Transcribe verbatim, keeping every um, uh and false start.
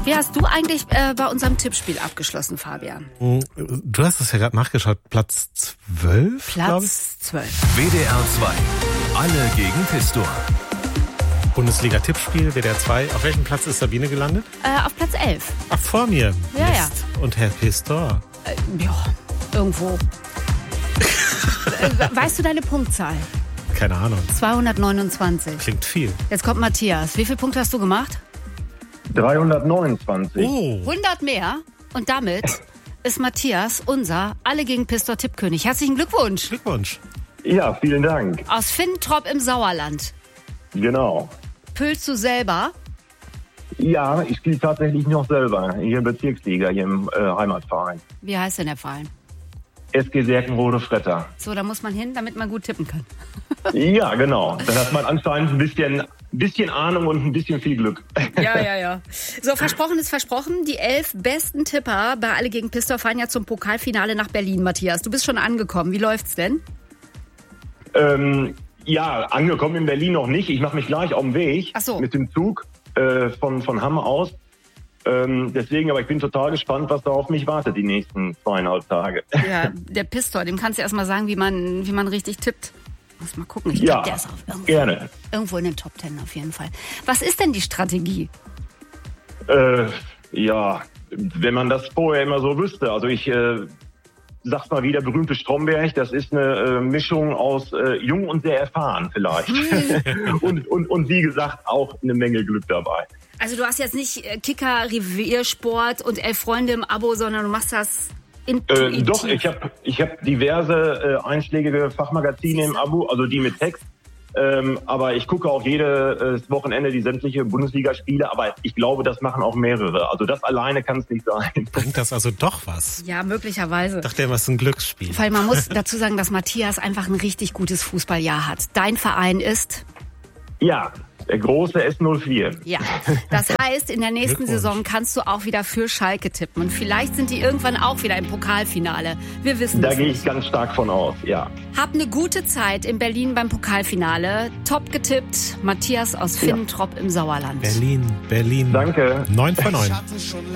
Wie hast du eigentlich äh, bei unserem Tippspiel abgeschlossen, Fabian? Du hast es ja gerade nachgeschaut. Platz zwölf? Platz zwölf. W D R zwei. Alle gegen Pistor. Bundesliga-Tippspiel, W D R zwei. Auf welchem Platz ist Sabine gelandet? Äh, auf Platz elf. Ach, vor mir. Ja, Mist. Ja. Und Herr Pistor? Äh, ja, irgendwo. Weißt du deine Punktzahl? Keine Ahnung. zweihundertneunundzwanzig. Klingt viel. Jetzt kommt Matthias. Wie viele Punkte hast du gemacht? dreihundertneunundzwanzig. Oh. hundert mehr. Und damit ist Matthias unser Alle gegen Pistor Tippkönig. Herzlichen Glückwunsch. Glückwunsch. Ja, vielen Dank. Aus Finntrop im Sauerland. Genau. Püllst du selber? Ja, ich spiele tatsächlich noch selber hier in Bezirksliga, hier im äh, Heimatverein. Wie heißt denn der Verein? S G Serkenrode Fretter. So, da muss man hin, damit man gut tippen kann. Ja, genau. Dann hat man anscheinend ein bisschen, bisschen Ahnung und ein bisschen viel Glück. Ja, ja, ja. So, versprochen ist versprochen. Die elf besten Tipper bei Alle gegen Pistor fahren ja zum Pokalfinale nach Berlin, Matthias. Du bist schon angekommen. Wie läuft's denn? Ähm, ja, angekommen in Berlin noch nicht. Ich mache mich gleich auf den Weg. Ach so. Mit dem Zug äh, von, von Hamm aus. Ähm, deswegen, aber ich bin total gespannt, was da auf mich wartet die nächsten zweieinhalb Tage. Ja, der Pistor, dem kannst du erst mal sagen, wie man, wie man richtig tippt. Muss mal gucken. Ich Ja, glaub, der ist auf irgendwo, gerne. irgendwo in den Top Ten auf jeden Fall. Was ist denn die Strategie? Äh, ja, wenn man das vorher immer so wüsste. Also ich äh, sag's mal wieder, berühmte Stromberg, das ist eine äh, Mischung aus äh, jung und sehr erfahren vielleicht. und, und, und wie gesagt, auch eine Menge Glück dabei. Also du hast jetzt nicht Kicker, Reviersport und elf Freunde im Abo, sondern du machst das intuitiv. Äh, doch, ich habe ich hab diverse äh, einschlägige Fachmagazine im Abo, also die mit Text. Ähm, aber ich gucke auch jedes Wochenende die sämtliche Bundesligaspiele. Aber ich glaube, das machen auch mehrere. Also das alleine kann es nicht sein. Bringt das also doch was? Ja, möglicherweise. Ich dachte immer, es ist ein Glücksspiel. Weil man muss dazu sagen, dass Matthias einfach ein richtig gutes Fußballjahr hat. Dein Verein ist? Ja, der große S null vier. Ja, das heißt, in der nächsten Saison kannst du auch wieder für Schalke tippen. Und vielleicht sind die irgendwann auch wieder im Pokalfinale. Wir wissen Da das gehe nicht. ich ganz stark von aus, ja. Hab eine gute Zeit in Berlin beim Pokalfinale. Top getippt, Matthias aus Finntrop im Sauerland. Berlin, Berlin. Danke. neun von neun.